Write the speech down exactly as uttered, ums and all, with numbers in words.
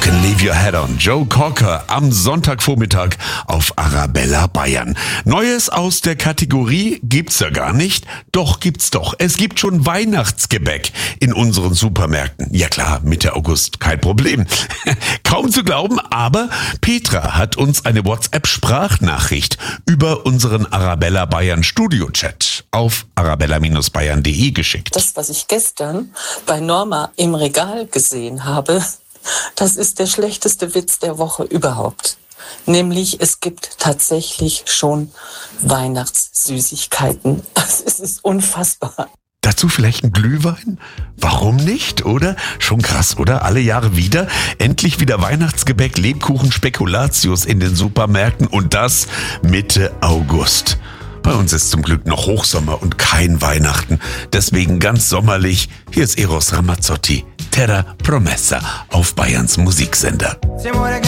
Can Leave Your Head On. Joe Cocker am Sonntagvormittag auf Arabella Bayern. Neues aus der Kategorie gibt's ja gar nicht. Doch gibt's doch. Es gibt schon Weihnachtsgebäck in unseren Supermärkten. Ja klar, Mitte August, kein Problem. Kaum zu glauben, aber Petra hat uns eine WhatsApp-Sprachnachricht über unseren Arabella Bayern Studio-Chat auf arabella Bindestrich bayern punkt de geschickt. Das, was ich gestern bei Norma im Regal gesehen habe, das ist der schlechteste Witz der Woche überhaupt. Nämlich, es gibt tatsächlich schon Weihnachtssüßigkeiten. Es ist unfassbar. Dazu vielleicht ein Glühwein? Warum nicht, oder? Schon krass, oder? Alle Jahre wieder. Endlich wieder Weihnachtsgebäck, Lebkuchen, Spekulatius in den Supermärkten und das Mitte August. Bei uns ist zum Glück noch Hochsommer und kein Weihnachten. Deswegen ganz sommerlich. Hier ist Eros Ramazzotti. Terra Promessa auf Bayerns Musiksender.